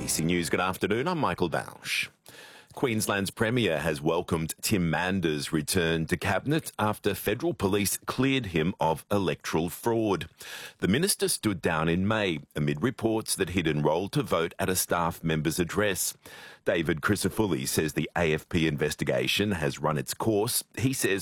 ABC News, good afternoon. I'm Michael Bausch. Queensland's Premier has welcomed Tim Mander's return to Cabinet after federal police cleared him of electoral fraud. The minister stood down in May amid reports that he'd enrolled to vote at a staff member's address. David Crisafulli says the AFP investigation has run its course. He says